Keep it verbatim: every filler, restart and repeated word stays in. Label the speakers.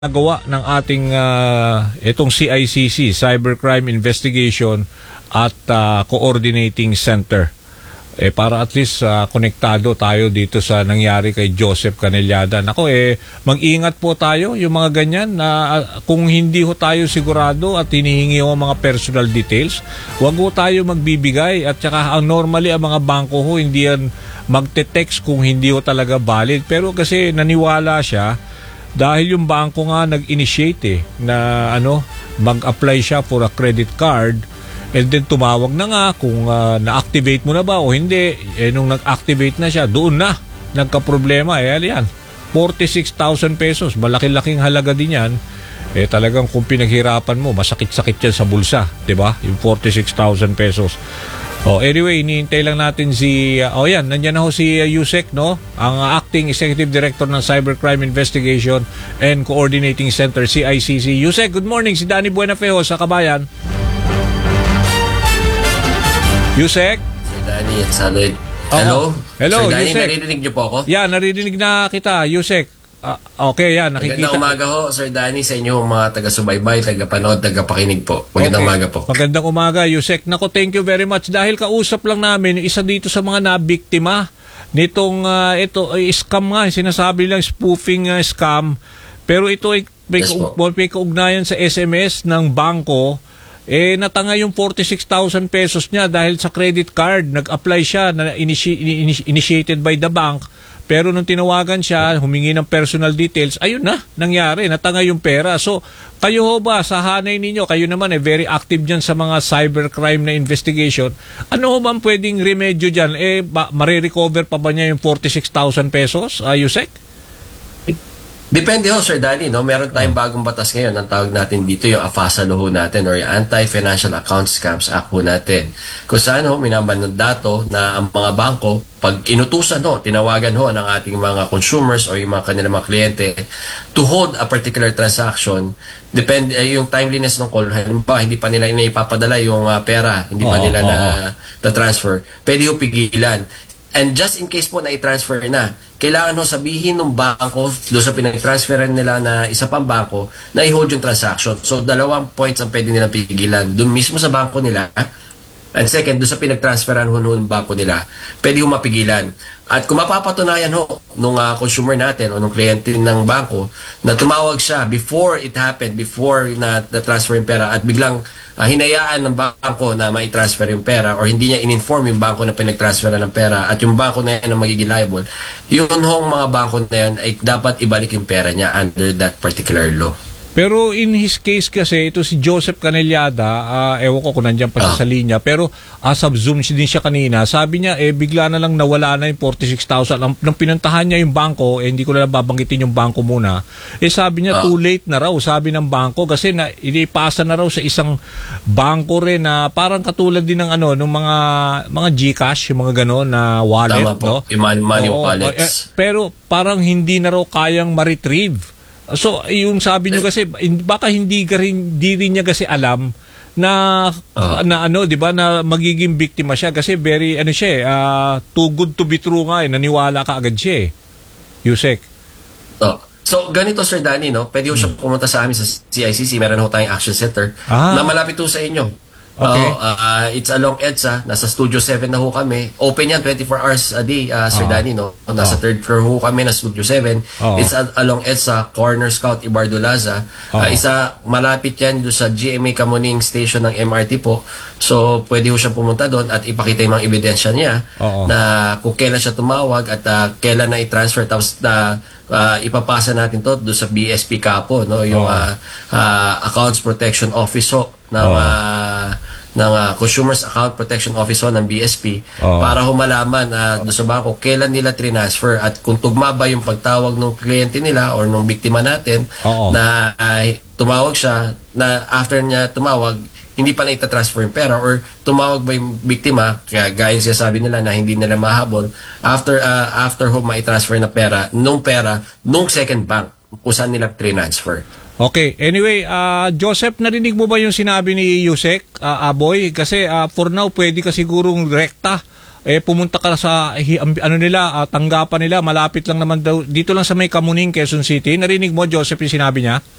Speaker 1: nagawa ng ating uh, itong C I C C, Cybercrime Investigation at uh, Coordinating Center. Eh, para at least uh, konektado tayo dito sa nangyari kay Joseph Canellada. Nako eh, mag-ingat po tayo yung mga ganyan na uh, kung hindi ho tayo sigurado at hinihingi ho mga personal details, wag ho tayo magbibigay. At saka ang normally ang mga bangko ho hindi yan magte-text kung hindi ho talaga valid. Pero kasi naniwala siya dahil yung bangko nga nag-initiate eh, na ano, mag-apply siya for a credit card, and then tumawag na nga kung uh, na-activate mo na ba o hindi. Eh nung nag-activate na siya, doon na nagka-problema. Eh yan, forty-six thousand pesos, malaki-laking halaga din yan. Eh talagang kung pinaghirapan mo, masakit-sakit yan sa bulsa, diba? Yung forty-six thousand pesos. Oh, anyway, hinihintay lang natin si, uh, oh yan, nandiyan na ho si uh, Yusek, no? Ang uh, Acting Executive Director ng Cybercrime Investigation and Coordinating Center, C I C C. Yusek, good morning. Si Danny Buenafeo sa Kabayan. Yusek?
Speaker 2: Si Danny at Salud. Hello?
Speaker 1: Oh, hello,
Speaker 2: Sir Danny,
Speaker 1: Yusek.
Speaker 2: narinig niyo po ako?
Speaker 1: Yeah, naririnig na kita, Yusek. Uh, okay, yan, nakikita.
Speaker 2: Magandang umaga ho, Sir Danny, sa inyo mga taga-subaybay, taga-panood, taga-pakinig po. Magandang
Speaker 1: okay.
Speaker 2: umaga po.
Speaker 1: Magandang umaga, Yusek. Nako, thank you very much. Dahil kausap lang namin, isa dito sa mga nabiktima nitong, uh, ito, uh, scam nga, sinasabi lang spoofing uh, scam. Pero ito ay may,
Speaker 2: Yes,
Speaker 1: ka- may kaugnayan sa S M S ng bangko. Eh, natanga yung forty-six thousand pesos niya dahil sa credit card. Nag-apply siya, na initi- initi- initiated by the bank. Pero nung tinawagan siya, humingi ng personal details, ayun na, nangyari, natanga yung pera. So, kayo ho ba, sa hanay ninyo, kayo naman eh, very active dyan sa mga cybercrime na investigation, ano ho ba ang pwedeng remedyo dyan? Eh, ba, marirecover pa ba niya yung forty-six thousand pesos, uh, Yusek?
Speaker 2: Depende ho, Sir Danny, no? Meron tayong bagong batas ngayon. Ang tawag natin dito yung AFASA law natin or yung Anti-Financial Account Scams Act ho natin. Kung saan ho, minamandato na ang mga bangko, pag inutusan ho, tinawagan ho ng ating mga consumers o yung mga kanilang mga kliyente to hold a particular transaction, depende eh, yung timeliness ng call. Halimbawa, hindi pa nila inipapadala yung uh, pera, hindi pa
Speaker 1: oh,
Speaker 2: nila
Speaker 1: oh,
Speaker 2: na,
Speaker 1: oh.
Speaker 2: na transfer. Pwede ho pigilan. And just in case po na i-transfer na, kailangan ho sabihin ng bangko doon sa pinag-transferan nila na isa pang bangko na i-hold yung transaction. So, dalawang points ang pwede nilang pigilan. Doon mismo sa bangko nila, and second, doon sa pinag-transferan ho ng bangko nila, pwede ho mapigilan. At kung mapapatunayan ho nung uh, consumer natin o nung kliyente ng bangko na tumawag siya before it happened, before na na-transfer yung pera at biglang uh, hinayaan ng bangko na mai-transfer yung pera or hindi niya in-inform yung bangko na pinag-transfer ng pera at yung bangko na yan ang magiging liable, yun hong mga bangko na yan ay dapat ibalik yung pera niya under that particular law.
Speaker 1: Pero in his case kasi, ito si Joseph Canellada, uh, ewan ko kung nandiyan pa siya
Speaker 2: ah.
Speaker 1: sa linya, pero as of Zoom din siya kanina, sabi niya, eh bigla na lang nawala na yung forty-six thousand. Nang, nang pinuntahan niya yung bangko, eh hindi ko na lang babanggitin yung bangko muna, eh sabi niya, ah. too late na raw, sabi ng bangko, kasi na, inipasa na raw sa isang bangko rin na parang katulad din ng ano, ng mga mga GCash, yung mga gano'n na wallet.
Speaker 2: Tama po,
Speaker 1: no?
Speaker 2: yung money, money
Speaker 1: Oo,
Speaker 2: wallets.
Speaker 1: eh, pero parang hindi na raw kayang ma-retrieve. So, yung sabi niyo kasi, baka hindi, rin, hindi rin niya kasi alam na, uh, na ano, di ba, na magiging biktima siya kasi very, ano siya eh, uh, too good to be true nga eh, naniwala ka agad siya eh. Yusek.
Speaker 2: Oh. So, ganito Sir Danny, no? Pwede ho siya pumunta sa amin sa C I C C, meron ho tayong action center
Speaker 1: ah.
Speaker 2: na malapit ho sa inyo.
Speaker 1: Okay.
Speaker 2: Uh, uh, it's along EDSA, nasa Studio seven na ho kami. Open yan twenty-four hours a day, uh, Sir
Speaker 1: uh-huh.
Speaker 2: Danny, no? Nasa uh-huh. third floor ho kami na Studio seven.
Speaker 1: Uh-huh.
Speaker 2: It's uh, along EDSA, Corner Scout, Ibardulaza.
Speaker 1: Uh-huh.
Speaker 2: Uh, isa, malapit yan doon sa G M A Kamuning Station ng M R T po. So, pwede ho siyang pumunta doon at ipakita yung mga ebidensya niya
Speaker 1: uh-huh.
Speaker 2: na kung kailan siya tumawag at uh, kailan na i-transfer. Tapos na uh, ipapasa natin to doon sa B S P Capo, no? Yung uh-huh. uh, uh, Accounts Protection Office ho ng uh-huh. uh, ng uh, Consumers Account Protection Office ng B S P oh. para humalaman uh, doon sa bangko kailan nila transfer at kung tugma ba yung pagtawag ng kliyente nila or ng biktima natin oh. na uh, tumawag siya na after niya tumawag hindi pa na itatransfer yung pera or tumawag ba yung biktima kaya gaya siya sabi nila na hindi nila mahabol after uh, after ho ma-transfer na pera nung pera nung second bank kung saan nila transfer.
Speaker 1: Okay. Anyway, uh, Joseph, narinig mo ba yung sinabi ni Yusek, uh, Aboy? Kasi uh, for now, pwede ka sigurong rekta eh pumunta ka sa hi- am- ano nila, ah, tanggapan nila, malapit lang naman daw dito lang sa may Kamuning, Quezon City. Narinig mo, Joseph, yung sinabi niya?